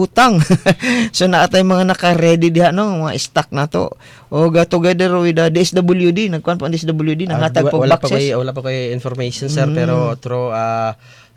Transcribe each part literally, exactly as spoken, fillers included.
utang. So naatay mga naka-ready diha no, mga stock na to. O ga together with the D S W D, nagkuan pa ang D S W D nanghatag Ah, po wala pa boxes. koy wala pa koy information sir, Mm. pero through ah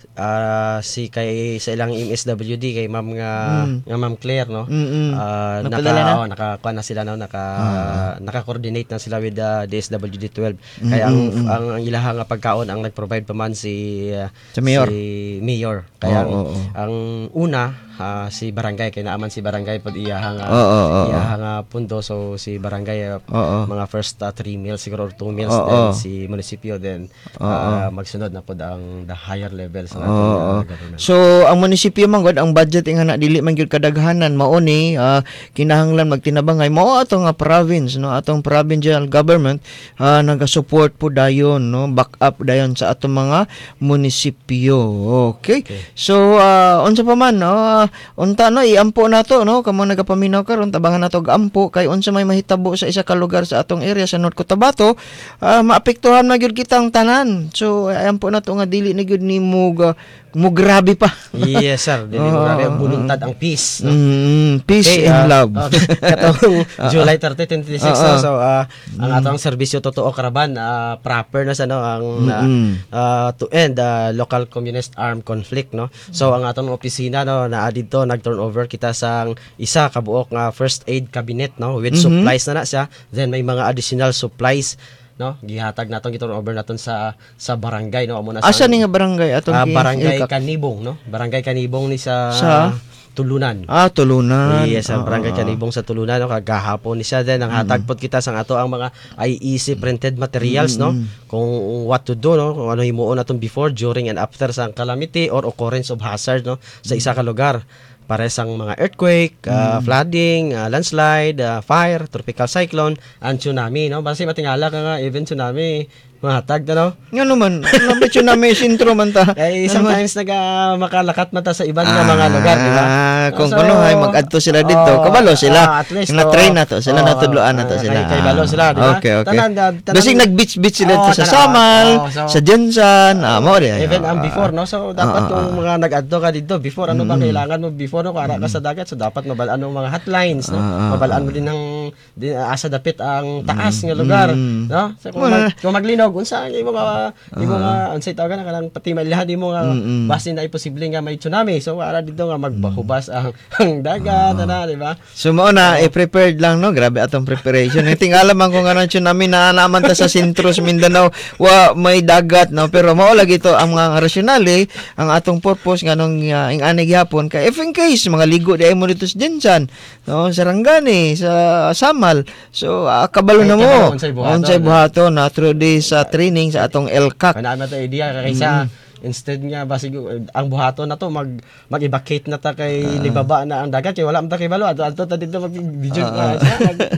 ah, si kay sa ilang M S W D kay ma'am nga Mm. nga ma'am Claire no. Mm-mm. Ah, naka Nagpadala na? oh, nakakuha na sila no, naka Ah. naka-coordinate na sila with the D S W D twelve. Mm, Kaya ang mm, mm. ang ilahang nga pagkaon ang nag-provide pa man si ah, Sa mayor. si mayor. Kaya Oo, oo, oo. ang una ah, si barangay kay naaman si barangay pod iyahang Oo, oo, oo. iyahang ah, pundo, so si barangay ah, Oo. mga first uh, three meals siguro or two meals, Oo. then si munisipyo, then Oo. uh, magsunod na po ang the higher levels ng ating Oo. uh, government. So ang munisipyo man gud ang budget nga na dili man gyud kadaghanan mao ni ah, kinahanglan magtinabangay mao ato nga province no, atong provincial government ah, naga-support po dayon no, back up dayon sa atong mga munisipyo. Okay. Okay. So ah, unsa pa man no, ah, unta no iampo nato no, kamo nagapaminaw karon tabangan nato gampo kay unsa may mahitabo sa isa ka lugar sa atong area sa North Cotabato, ah, maapektuhan na gyud kitang tanan. So iampo nato nga dili na gyud nimo ga- mo grabe pa. Yes sir, dili Oo, mo grabe ang oo, buluntad ang peace no. Mm, peace Okay, and ah, love. okay. Katong July thirty, twenty twenty-six Oo. no, so ah, ang atong serbisyo totoo karaban ah, proper na sa no ang ah, Mm-mm. ah, to end the local communist armed conflict no. So ang atong opisina no naa didto nag-turnover kita sang isa ka buok nga first aid cabinet no with Mhm. supplies na na siya. Then may mga additional supplies no gihatag naton gi-turnover naton sa sa barangay no amo na Asa ni nga barangay atong ah, gi- barangay ilkak? Kanibong no. Barangay Kanibong ni sa, Sa? Tulunan. Ah, tulunan. Yes, ang Ah, barangay ah, ah. Kanibong sa Tulunan no, kagahapon ni siya din ang hatag pod kita sang ato ang mga I E C printed materials no, kung what to do no, kung ano himuon naton before, during and after sang calamity or occurrence of hazard no sa isa ka lugar. Pare sang mga earthquake, ah, flooding, ah, landslide, ah, fire, tropical cyclone, and tsunami no. Basi matingala ka nga even tsunami mahatag na no. Nga naman, naman yun na may sintro man ta. Eh, Ano man? sometimes naga makalakat mata sa ibang nga mga lugar, di ba? Ah, kung So, kuno ay mag-adto sila dito. oh, Kabalo ah, sila. at least, Na-train oh, na to. Sila oh, natudloan na to ah, sila. Kay, kay balo sila, di ba? Okay, okay. Tanan, tanan, Basing nag-beach-beach sila oh, dito sa tanan, Samal, oh, so, sa Jensan. Ah, mo di. even ang before, no? So, dapat Ah, kung mga nag-adto ka dito, before, ano ba kailangan mo before, no? Kung ara ka sa dagat, so dapat mabalaan mo mga hotlines, no? Ah, ah, Mabalaan mo din ang, din, asa dapit ang taas nga lugar, Mm. no? So, kung, mag, kung maglinog, unsa, yung mga, yung mga, unsay tawag na, kanang pati malihan, di mo nga, Mm-mm. basin na imposible nga may tsunami, so, ara dito nga magbahubas ang, ang dagat, na, di ba? So mao na i-prepared lang no, grabe atong preparation. Tingala man kung ano tsunami na naman ta sa sentro sa Mindanao, wa may dagat no, pero mao lagi to ang mga rationale, ang atong purpose nganong uh, ing ani gyapon kay if in case mga ligo di ay mo dito sa Jensan, no, sa Rangani, sa Samal. So uh, kabalo na mo. Kabalo, unsay buhaton, Unsay buhaton na through this uh, training sa atong L C A C. Kana na to idea kaysa instead nga basig ang buhaton na to mag mag-evacuate na ta kay libaba na ang dagat kay wala man ta kay balo ato ato ta dito mag-video na siya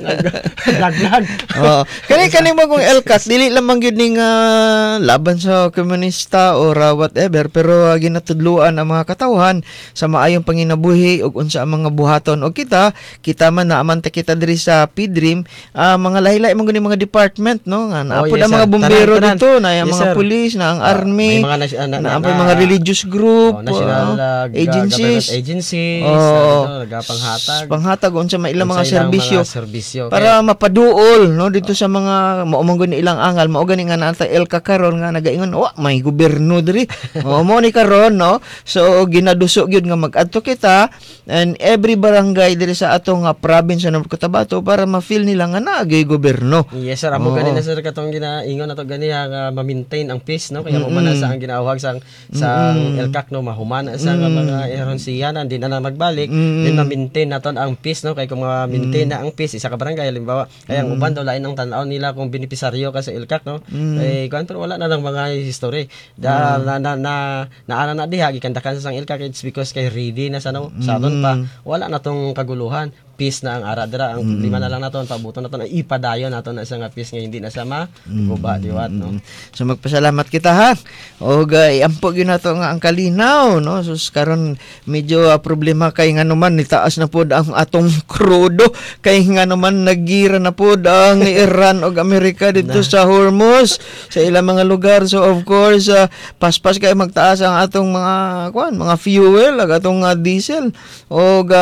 naglag. Oh, kani kani mo kung L C A C dili lamang gyud ning ah, laban sa komunista or ah, whatever, pero uh, ginatudluan ang mga katawhan sa maayong panginabuhi ug unsa ang mga buhaton og kita kita man na amanta kita diri sa P D R I M, ah, mga lahi-lahi man guni mga department no nga Oh, naapod yes, ang mga sir. bombero Tanan, tanan. dito na yung Yes, mga sir. pulis na ang Ah, army may mga nas- ah, na- na, na- may na- mga religious group Oh, national ah, uh, ga- agencies government agencies Oh, ano, nagapanghatag panghatag unsa may ilang mga Unsa ilang serbisyo mga serbisyo para mapaduol no dito sa mga maumang gani ilang angal mao gani nga naata L C A karon nga nagaingon wa may gobyerno diri o mo ni karon no, so ginadusok gyud nga mag-adto kita and every barangay diri sa atong nga province sa North Cotabato para ma-feel nila nga naagay gobyerno. Yes sir, amo Oo. gani na sir katong ginaingon nato gani nga ma-maintain ang peace no kaya mo man sa ang ginawag sang sa L C A C no mahumana sa nga mga eronsiyanan din na na magbalik Mm. din ma-maintain naton ang peace no kay kung ma-maintain na ang peace isa ka barangay halimbawa kaya ang uban daw lain ang tan-aw nila kung benepisaryo ka sa L C A C no eh kuan pero wala na lang mga history da na na na naana na diha gikandakan sa sang L C A C it's because kay ready na sa no sa aton pa wala na tong kaguluhan peace na ang ara dira ang problema na lang naton pabuton naton ay ipadayon naton na sa nga peace nga hindi na sa ma guba diwat no. So magpasalamat kita ha. O gay ampo gyud nato nga ang kalinaw no. So karon medyo uh, problema kay nga naman nitaas na pod ang atong krudo kay nga naman nagira na pod ang Iran ug Amerika dito sa Hormuz sa ilang mga lugar. So of course uh, paspas kay magtaas ang atong mga kuan mga fuel ag atong uh, diesel o